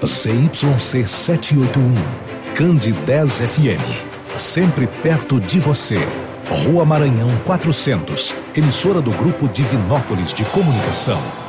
ZYC 781, Candidez FM, sempre perto de você. Rua Maranhão 400, emissora do Grupo Divinópolis de Comunicação.